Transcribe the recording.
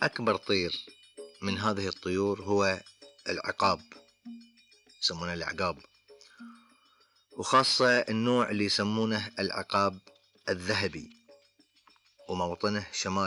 أكبر طير من هذه الطيور هو العقاب، يسمونه العقاب، وخاصة النوع اللي يسمونه العقاب الذهبي، وموطنه شمال